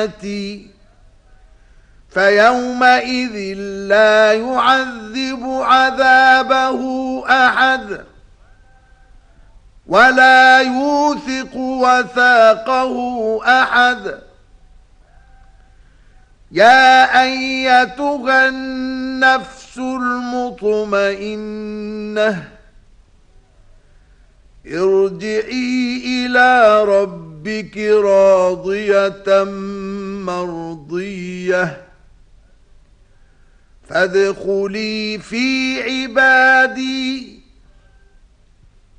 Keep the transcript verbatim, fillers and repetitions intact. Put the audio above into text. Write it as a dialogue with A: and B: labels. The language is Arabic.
A: فيومئذ لا يعذب عذابه أحد ولا يوثق وثاقه أحد. يا أيتها النفس المطمئنة ارجعي إلى ربك راضية مرضية فادخلي في عبادي